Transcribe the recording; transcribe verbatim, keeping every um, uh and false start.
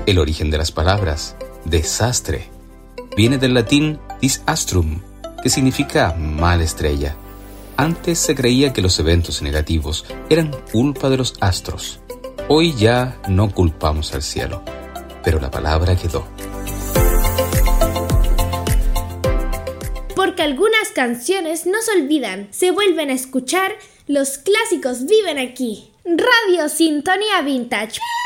El origen de las palabras desastre viene del latín disastrum, que significa mala estrella. Antes se creía que los eventos negativos eran culpa de los astros. Hoy ya no culpamos al cielo, pero la palabra quedó. Porque algunas canciones no se olvidan, se vuelven a escuchar, los clásicos viven aquí. Radio Sintonía Vintage.